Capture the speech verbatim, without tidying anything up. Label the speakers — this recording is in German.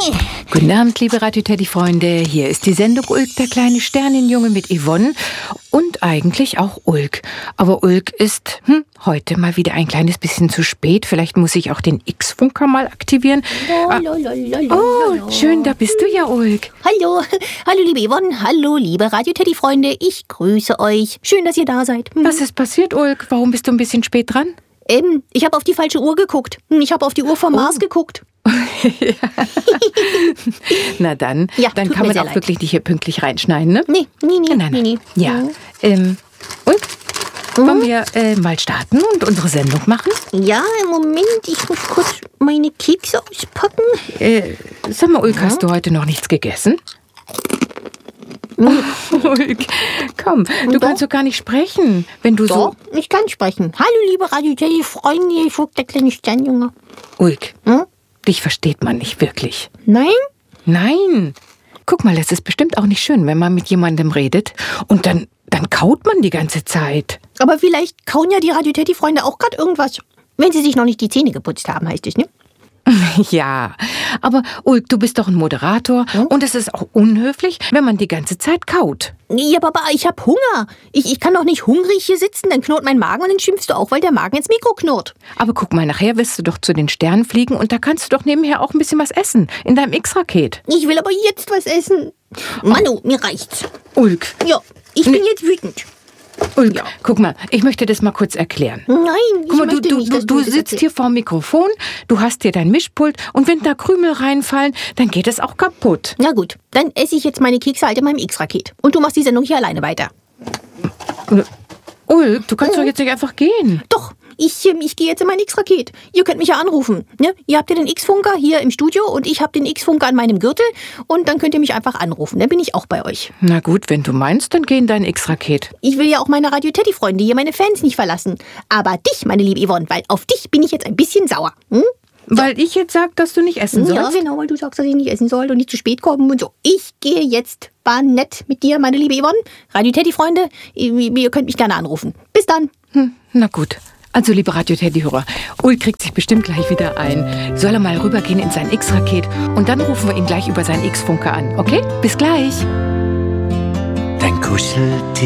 Speaker 1: Guten Abend, liebe Radio-Teddy-Freunde. Hier ist die Sendung Ulk, der kleine Sternenjunge mit Yvonne und eigentlich auch Ulk. Aber Ulk ist hm, heute mal wieder ein kleines bisschen zu spät. Vielleicht muss ich auch den X-Funker mal aktivieren. Ah, oh, schön, da bist du ja, Ulk.
Speaker 2: Hallo, hallo liebe Yvonne, hallo liebe Radio-Teddy-Freunde. Ich grüße euch. Schön, dass ihr da seid. Hm.
Speaker 1: Was ist passiert, Ulk? Warum bist du ein bisschen spät dran?
Speaker 2: Ähm, ich habe auf die falsche Uhr geguckt. Ich habe auf die Uhr vom Mars
Speaker 1: oh.
Speaker 2: geguckt.
Speaker 1: Na dann,
Speaker 2: ja,
Speaker 1: dann kann man auch leid. wirklich nicht hier pünktlich reinschneiden, ne?
Speaker 2: Nee, nee, nee.
Speaker 1: Nein, nein.
Speaker 2: nee, nee.
Speaker 1: Ja,
Speaker 2: mhm.
Speaker 1: ähm, und? Mhm. Wollen wir äh, mal starten und unsere Sendung machen?
Speaker 2: Ja, im Moment, ich muss kurz meine Kekse auspacken.
Speaker 1: Äh, sag mal, Ulk, mhm. hast du heute noch nichts gegessen? Mhm. Oh, Ulk, komm, du doch. kannst doch gar nicht sprechen, wenn du
Speaker 2: doch,
Speaker 1: so...
Speaker 2: ich kann sprechen. Hallo, liebe Radio-Teddy-Freunde, ich guck der kleine Sternjunge.
Speaker 1: Ulk,
Speaker 2: hm?
Speaker 1: dich versteht man nicht wirklich.
Speaker 2: Nein?
Speaker 1: Nein. Guck mal, es ist bestimmt auch nicht schön, wenn man mit jemandem redet und dann, dann kaut man die ganze Zeit.
Speaker 2: Aber vielleicht kauen ja die Radio-Teddy-Freunde auch gerade irgendwas. Wenn sie sich noch nicht die Zähne geputzt haben, heißt es, ne?
Speaker 1: Ja, aber Ulk, du bist doch ein Moderator hm? und es ist auch unhöflich, wenn man die ganze Zeit kaut.
Speaker 2: Ja, Papa, ich hab Hunger. Ich, ich kann doch nicht hungrig hier sitzen, dann knurrt mein Magen und dann schimpfst du auch, weil der Magen ins Mikro knurrt.
Speaker 1: Aber guck mal, nachher wirst du doch zu den Sternen fliegen und da kannst du doch nebenher auch ein bisschen was essen, in deinem X-Raket.
Speaker 2: Ich will aber jetzt was essen. Manu, mir reicht's.
Speaker 1: Ulk.
Speaker 2: Ja, ich bin N- jetzt wütend.
Speaker 1: Ulk, ja. Guck mal, ich möchte das mal kurz erklären.
Speaker 2: Nein, ich
Speaker 1: Guck mal,
Speaker 2: möchte
Speaker 1: du,
Speaker 2: nicht,
Speaker 1: du,
Speaker 2: dass
Speaker 1: du
Speaker 2: du das
Speaker 1: sitzt hier vor dem Mikrofon, du hast dir dein Mischpult und wenn da Krümel reinfallen, dann geht es auch kaputt.
Speaker 2: Na gut, dann esse ich jetzt meine Kekse halt in meinem X-Raket. Und du machst die Sendung hier alleine weiter.
Speaker 1: Ulk, du kannst mhm. doch jetzt nicht einfach gehen.
Speaker 2: Doch, ich, ich gehe jetzt in mein X-Raket. Ihr könnt mich ja anrufen. Ne? Ihr habt ja den X-Funker hier im Studio und ich habe den X-Funker an meinem Gürtel. Und dann könnt ihr mich einfach anrufen. Dann bin ich auch bei euch.
Speaker 1: Na gut, wenn du meinst, dann geh in dein X-Raket.
Speaker 2: Ich will ja auch meine Radio-Teddy-Freunde hier, meine Fans nicht verlassen. Aber dich, meine liebe Yvonne, weil auf dich bin ich jetzt ein bisschen sauer. Hm? So.
Speaker 1: Weil ich jetzt sage, dass du nicht essen sollst?
Speaker 2: Ja, genau, weil du sagst, dass ich nicht essen soll und nicht zu spät kommen und so. Ich gehe jetzt, war nett mit dir, meine liebe Yvonne. Radio-Teddy-Freunde, ihr könnt mich gerne anrufen. Bis dann.
Speaker 1: Hm, na gut. Also, liebe Radio-Teddy-Hörer, Ulk kriegt sich bestimmt gleich wieder ein. Soll er mal rübergehen in sein X-Raket und dann rufen wir ihn gleich über seinen X-Funker an, okay? Bis gleich.
Speaker 3: Dein Kuscheltier.